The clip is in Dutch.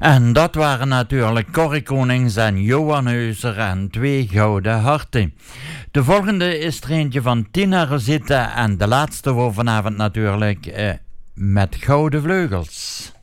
En dat waren natuurlijk Corrie Konings en Johan Heuser en 2 gouden harten. De volgende is er eentje van Tina Rosita en de laatste voor vanavond natuurlijk met gouden vleugels.